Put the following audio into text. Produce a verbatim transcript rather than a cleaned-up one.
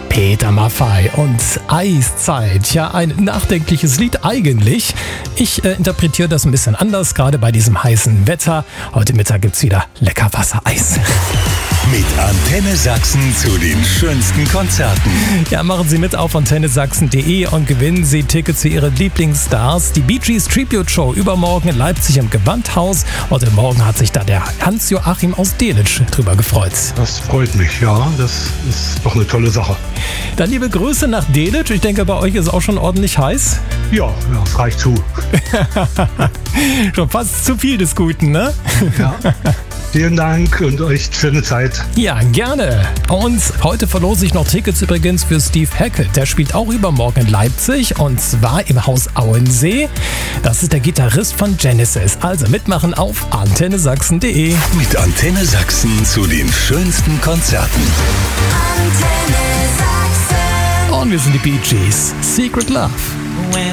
Peter Maffay und Eiszeit. Ja, ein nachdenkliches Lied eigentlich. Ich äh, interpretiere das ein bisschen anders, gerade bei diesem heißen Wetter. Heute Mittag gibt's wieder lecker Wassereis. Mit Antenne Sachsen zu den schönsten Konzerten. Ja, machen Sie mit auf antenne sachsen punkt de und gewinnen Sie Tickets für Ihre Lieblingsstars. Die Bee Gees Tribute Show übermorgen in Leipzig im Gewandhaus. Heute Morgen hat sich da der Hans-Joachim aus Delitzsch drüber gefreut. Das freut mich, ja. Das ist doch eine tolle Sache. Dann liebe Grüße nach Delitzsch. Ich denke, bei euch ist auch schon ordentlich heiß. Ja, ja, das reicht zu. Schon fast zu viel des Guten, ne? Ja. Vielen Dank und euch schöne Zeit. Ja, gerne. Und heute verlose ich noch Tickets übrigens für Steve Hackett. Der spielt auch übermorgen in Leipzig und zwar im Haus Auensee. Das ist der Gitarrist von Genesis. Also mitmachen auf antenne sachsen punkt de. Mit Antenne Sachsen zu den schönsten Konzerten. Antenne Sachsen. Und wir sind die Bee Gees. Secret Love.